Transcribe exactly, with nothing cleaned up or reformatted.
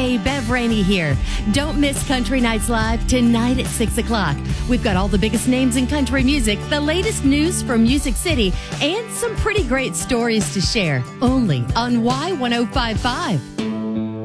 Hey, Bev Rainey here. Don't miss Country Nights Live tonight at six o'clock. We've got all the biggest names in country music, the latest news from Music City, and some pretty great stories to share. Only on Y ten fifty-five.